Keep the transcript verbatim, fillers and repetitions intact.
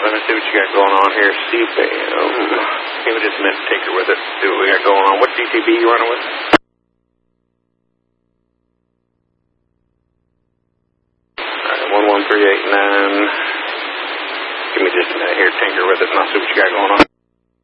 let me see what you got going on here. C-band. Give me just a minute to tinker with it. See what we got going on. What D C B you running with? Alright, one one three eight nine. Give me just a minute here to tinker with it, and I'll see what you got going on.